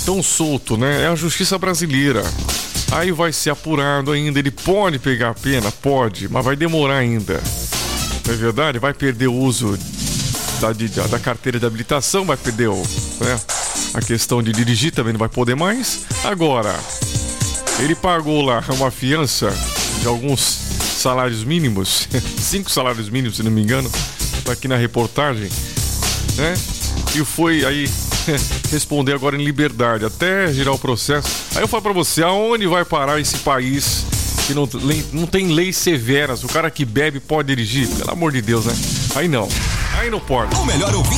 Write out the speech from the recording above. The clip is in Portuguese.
tão solto, né? É a justiça brasileira. Aí vai ser apurado ainda. Ele pode pegar a pena? Pode, mas vai demorar ainda. Não é verdade? Vai perder o uso da carteira de habilitação, vai perder né? A questão de dirigir também não vai poder mais. Agora, ele pagou lá uma fiança de alguns salários mínimos, 5 salários mínimos, se não me engano, tá aqui na reportagem, né? E foi aí responder agora em liberdade, até girar o processo. Aí eu falo pra você, aonde vai parar esse país que não tem leis severas? O cara que bebe pode dirigir? Pelo amor de Deus, né? Aí não pode. O melhor ouvir